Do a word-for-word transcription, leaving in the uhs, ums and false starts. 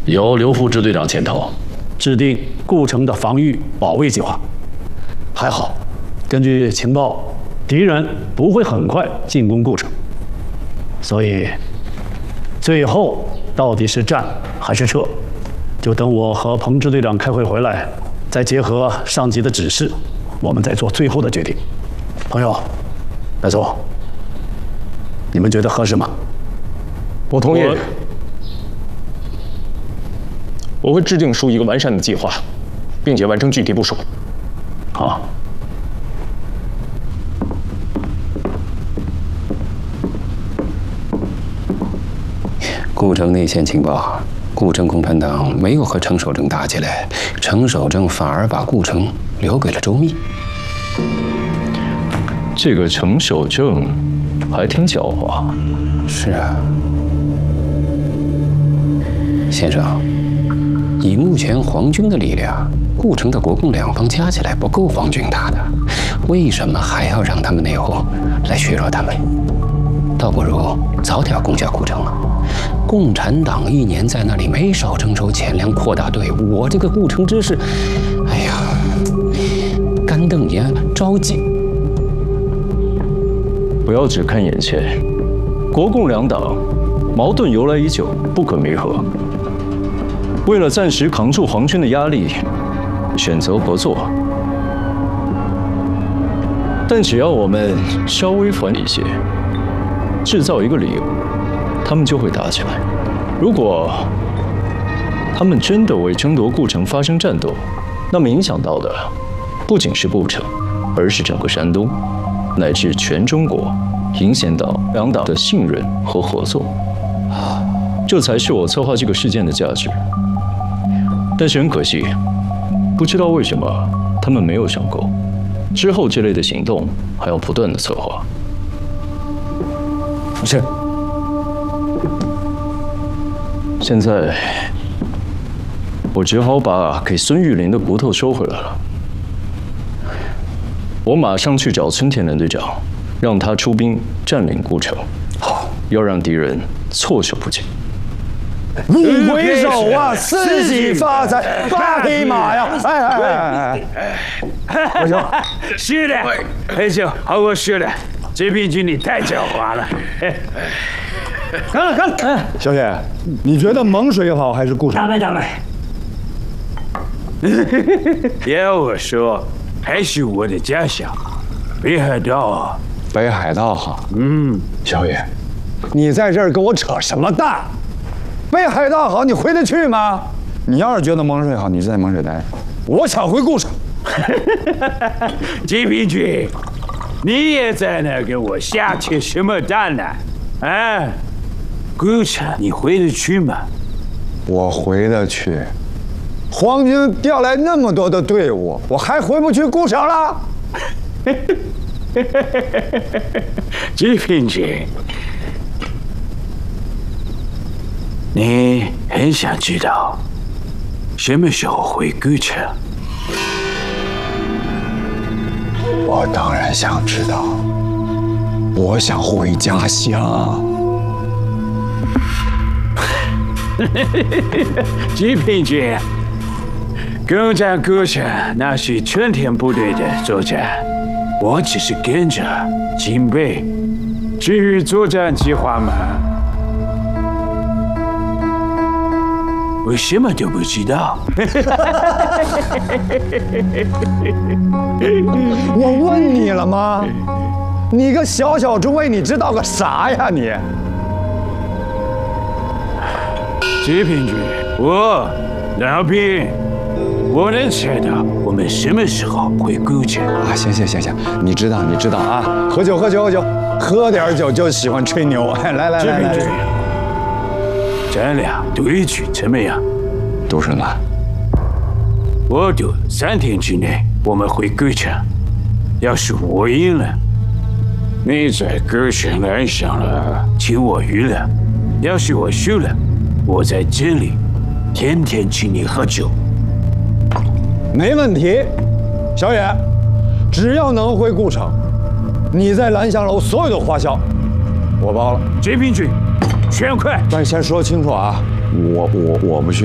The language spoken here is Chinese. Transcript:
由刘副支队长牵头，制定顾城的防御保卫计划。还好，根据情报，敌人不会很快进攻顾城，所以最后到底是战还是撤，就等我和彭支队长开会回来，再结合上级的指示，我们再做最后的决定。朋友，白总，你们觉得合适吗？ 我同意。我会制定出一个完善的计划，并且完成具体部署。 好。 顾城内线情报，顾城共产党没有和程守正打起来，程守正反而把顾城留给了周密。 这个程守正还挺狡猾。 是啊，先生，以目前皇军的力量，顾城的国共两方加起来不够皇军打的，为什么还要让他们内讧，来削弱他们？倒不如早点攻下顾城了。共产党一年在那里没少征收钱粮，扩大队伍，我这个顾城之事，哎呀，干瞪眼，着急。 不要只看眼前，国共两党矛盾由来已久，不可弥合。为了暂时扛住皇军的压力，选择合作。但只要我们稍微缓一些，制造一个理由，他们就会打起来。如果他们真的为争夺顾城发生战斗，那么影响到的不仅是顾城，而是整个山东，乃至全中国，影响到两党的信任和合作。这才是我策划这个事件的价值。但是很可惜，不知道为什么他们没有上钩。之后这类的行动还要不断的策划。 是。 现在我只好把给孙玉林的骨头收回来了。我马上去找村田连队长，让他出兵占领顾城。好，要让敌人措手不及。 五回首啊，四喜发财，八匹马呀！哎哎哎哎！我说， 是的，而且好我说的，这边军你太狡猾了。 看了看了，哎，小雪，你觉得蒙水好还是顾城？ 打败打败。要我说，还是我的家乡北海道啊。 北海道好。嗯，小雪，你在这儿跟我扯什么淡？北海道好，你回得去吗？你要是觉得蒙水好，你就在蒙水待。我想回顾城。 吉平君，你也在那给我瞎扯什么蛋呢？啊，顾城你回得去吗？ 我回得去。皇军调来那么多的队伍，我还回不去顾城了？ 吉平君，你很想知道什么时候回顾城？ 我当然想知道，我想回家乡。 吉平君，攻占顾城那是春田部队的作战，我只是跟着警备。至于作战计划嘛，我什么都不知道。 我问你了吗？你个小小中尉，你知道个啥呀你？ 吉平君，我老兵，我能知道我们什么时候回顾城啊？行行行行，你知道你知道啊！喝酒喝酒喝酒，喝点酒就喜欢吹牛。哎，来来来来， 吉平君，咱俩赌一局怎么样？ 赌什么？ 我赌三天之内我们回顾城，要是我赢了，你在顾城来上了请我娱乐；要是我输了，我在这里天天请你喝酒。 没问题，小野，只要能回顾城，你在蓝香楼所有的花销，我包了。 吉平君，全快！ 但先说清楚啊，我我我不去。